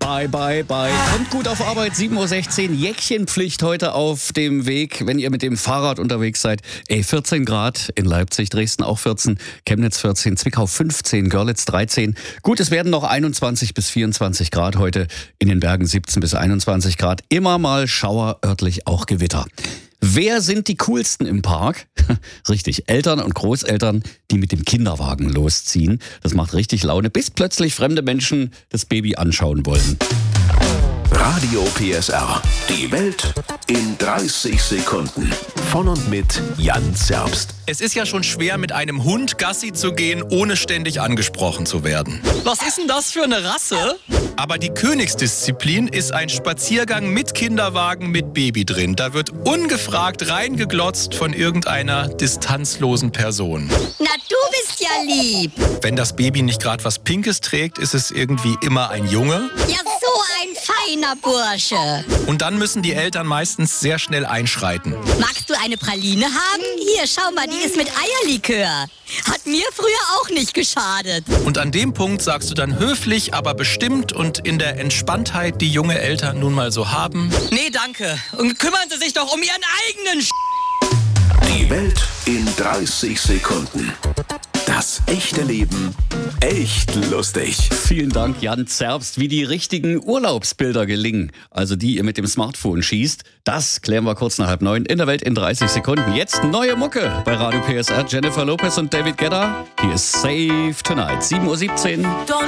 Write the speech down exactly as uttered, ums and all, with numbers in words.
Bye, bye, bye. Kommt gut auf Arbeit, sieben Uhr sechzehn. Jäckchenpflicht heute auf dem Weg, wenn ihr mit dem Fahrrad unterwegs seid. Ey, vierzehn Grad in Leipzig, Dresden auch vierzehn, Chemnitz vierzehn, Zwickau fünfzehn, Görlitz dreizehn. Gut, es werden noch einundzwanzig bis vierundzwanzig Grad heute. In den Bergen siebzehn bis einundzwanzig Grad. Immer mal Schauer, örtlich auch Gewitter. Wer sind die coolsten im Park? Richtig, Eltern und Großeltern, die mit dem Kinderwagen losziehen. Das macht richtig Laune, bis plötzlich fremde Menschen das Baby anschauen wollen. Radio P S R. Die Welt in dreißig Sekunden. Von und mit Jan Zerbst. Es ist ja schon schwer, mit einem Hund Gassi zu gehen, ohne ständig angesprochen zu werden. Was ist denn das für eine Rasse? Aber die Königsdisziplin ist ein Spaziergang mit Kinderwagen mit Baby drin. Da wird ungefragt reingeglotzt von irgendeiner distanzlosen Person. Na, du bist ja lieb. Wenn das Baby nicht gerade was Pinkes trägt, ist es irgendwie immer ein Junge. Ja, so ein feiner Bursche. Und dann müssen die Eltern meistens sehr schnell einschreiten. Magst du eine Praline haben? Hier, schau mal, die ist mit Eierlikör. Hat mir früher auch nicht geschadet. Und an dem Punkt sagst du dann höflich, aber bestimmt und in der Entspanntheit, die junge Eltern nun mal so haben: Nee, danke. Und kümmern Sie sich doch um Ihren eigenen Sch... Die Welt in dreißig Sekunden. Das echte Leben echt lustig. Vielen Dank, Jan Zerbst. Wie die richtigen Urlaubsbilder gelingen, also die ihr mit dem Smartphone schießt, das klären wir kurz nach halb neun in der Welt in dreißig Sekunden. Jetzt neue Mucke bei Radio P S R. Jennifer Lopez und David Guetta. Hier ist Save Tonight, sieben Uhr siebzehn.